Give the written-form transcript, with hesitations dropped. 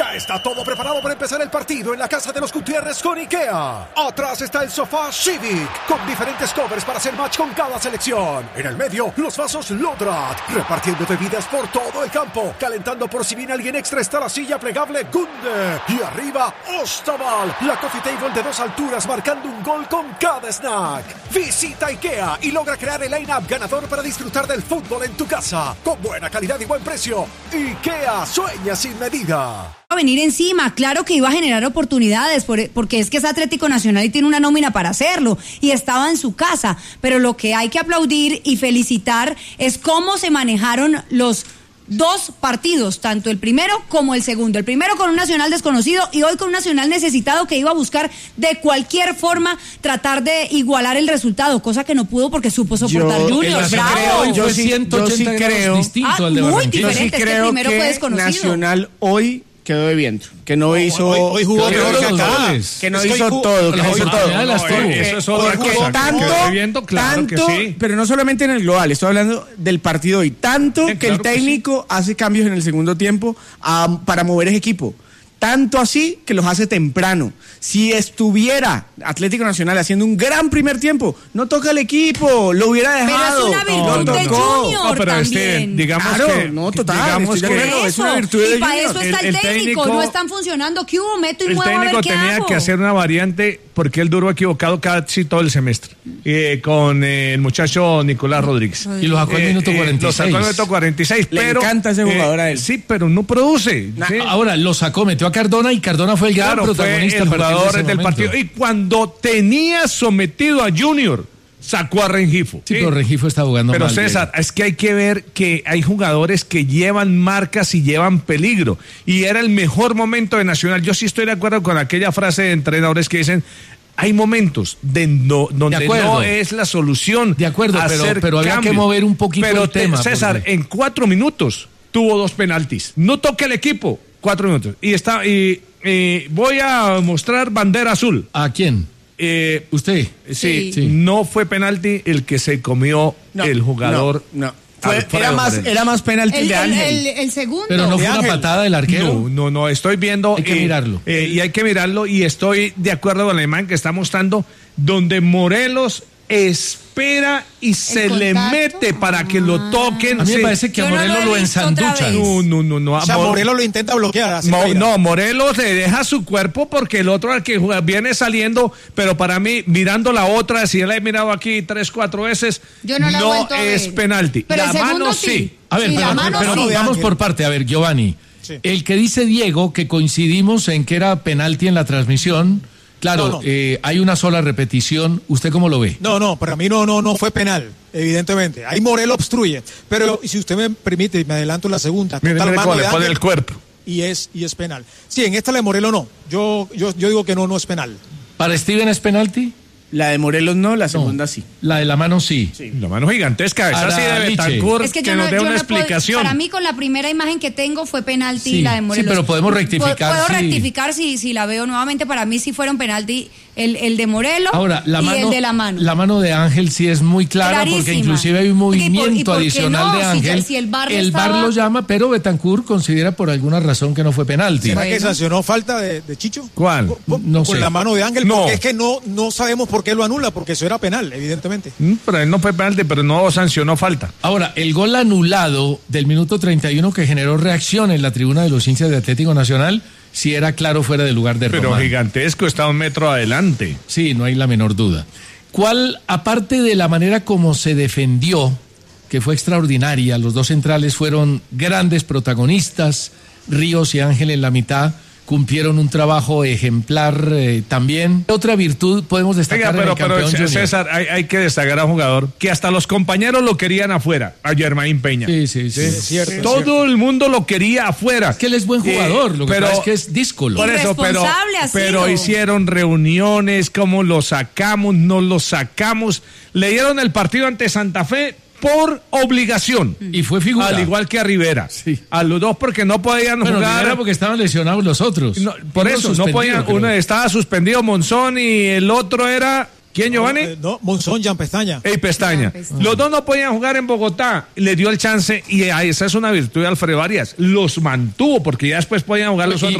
Ya está todo preparado para empezar el partido en la casa de los Gutiérrez con IKEA. Atrás está el sofá Civic, con diferentes covers para hacer match con cada selección. En el medio, los vasos Lodrat, repartiendo bebidas por todo el campo. Calentando por si viene alguien extra está la silla plegable Gunde. Y arriba, Ostaval, la coffee table de 2 alturas marcando un gol con cada snack. Visita IKEA y logra crear el line-up ganador para disfrutar del fútbol en tu casa. Con buena calidad y buen precio. IKEA, sueña sin medida. A venir encima, claro que iba a generar oportunidades, porque es que es Atlético Nacional y tiene una nómina para hacerlo, y estaba en su casa, pero lo que hay que aplaudir y felicitar es cómo se manejaron los 2 partidos, tanto el primero como el segundo. El primero con un Nacional desconocido y hoy con un Nacional necesitado que iba a buscar de cualquier forma tratar de igualar el resultado, cosa que no pudo porque supo soportar Junior. ¡Bravo! Yo sí creo distinto al de muy Barranquilla. diferente, Yo sí creo es que el primero fue desconocido. Nacional hoy quedó de viento, que no hizo hoy jugó que no hizo todo, eso es otra cosa. Tanto, pero no solamente en el global, estoy hablando del partido hoy, tanto que el técnico hace cambios en el segundo tiempo para mover ese equipo. Tanto así que los hace temprano. Si estuviera Atlético Nacional haciendo un gran primer tiempo, no toca el equipo, lo hubiera dejado. Pero es una virtud de Junior pero también. Digamos claro, que no, total, digamos que es una virtud de y para Junior. eso está el técnico, no están funcionando. ¿Qué hubo? Meto y muevo a ver qué hago. El técnico tenía que hacer una variante porque él duró equivocado casi todo el semestre con el muchacho Nicolás Rodríguez. Y lo sacó al minuto 46. Lo sacó al minuto 46. Le encanta ese jugador a él. Sí, pero no produce. ¿Sí? Ahora lo sacó, metió a Cardona y Cardona fue el gran protagonista, fue el jugador del partido. Y cuando tenía sometido a Junior, sacó a Rengifo. Sí, pero Rengifo está jugando mal. Pero César, es que hay que ver que hay jugadores que llevan marcas y llevan peligro. Y era el mejor momento de Nacional. Yo sí estoy de acuerdo con aquella frase de entrenadores que dicen: hay momentos donde no es la solución. De acuerdo, pero había que mover un poquito el tema. César, en 4 minutos tuvo 2 penaltis. No toca el equipo. 4 minutos. Y voy a mostrar bandera azul. ¿A quién? ¿Usted? Sí. No fue penalti el que se comió el jugador. No. Era más penalti de Ángel. El segundo. Pero no fue una patada del arquero. No, estoy viendo. Hay que mirarlo. Y hay que mirarlo, y estoy de acuerdo con la imagen que está mostrando, donde Morelos espera y se le mete para que lo toquen. A mí me parece que a Morelos lo ensanduchan. No. O sea, Morelos lo intenta bloquear. Morelos le deja su cuerpo porque el otro al que viene saliendo, pero para mí, mirando la otra, si la he mirado aquí 3-4 veces, no es penalti. Pero la mano sí. A ver, pero vamos por parte. A ver, Giovanni, el que dice Diego que coincidimos en que era penalti en la transmisión. Claro, hay una sola repetición. ¿Usted cómo lo ve? No, para mí no fue penal, evidentemente. Ahí Morelos obstruye. Pero si usted me permite, me adelanto la segunda. Mire cómo le pone el cuerpo. Y es penal. Sí, en esta la de Morelos no. Yo digo que no es penal. ¿Para Steven es penalti? La de Morelos no, la segunda sí. La de la mano sí. La mano gigantesca, esa sí de Betancourt, es que nos dé una explicación. Para mí, con la primera imagen que tengo, fue penalti la de Morelos. Sí, pero podemos rectificar. Puedo rectificar si la veo nuevamente. Para mí sí fueron penalti el de Morelos. Ahora, y el de la mano. La mano de Ángel sí es muy clara, clarísima, porque inclusive hay un movimiento adicional de Ángel. Si el VAR lo llama, pero Betancourt considera por alguna razón que no fue penalti. ¿Será que sancionó falta de Chicho? ¿Cuál? No sé. Con la mano de Ángel, porque es que no sabemos por qué lo anula, porque eso era penal, evidentemente. Pero él no fue penalti, pero no sancionó falta. Ahora, el gol anulado del minuto 31 que generó reacción en la tribuna de los hinchas de Atlético Nacional, sí era claro fuera de lugar de Román. Pero gigantesco, está 1 metro adelante. Sí, no hay la menor duda. ¿Cuál, aparte de la manera como se defendió, que fue extraordinaria, los 2 centrales fueron grandes protagonistas, Ríos y Ángel en la mitad, cumplieron un trabajo ejemplar también. ¿Qué otra virtud podemos destacar en el campeón Junior? César, hay que destacar a un jugador que hasta los compañeros lo querían afuera, a Germain Peña. Sí. Es cierto. Todo el mundo lo quería afuera. Es que él es buen jugador, lo que pasa es que es díscolo. Por eso, pero hicieron reuniones, cómo lo sacamos, no lo sacamos. Le dieron el partido ante Santa Fe por obligación. Y fue figura. Al igual que a Rivera. Sí. A los 2 porque no podían jugar. Rivera porque estaban lesionados los otros. No, por eso, no podían. Uno estaba suspendido, Monzón, y el otro era... ¿Quién, Giovanni? Monzón, Jan Pestaña. Pestaña. Los 2 no podían jugar en Bogotá. Le dio el chance, y esa es una virtud de Alfredo Arias. Los mantuvo, porque ya después podían jugar los otros.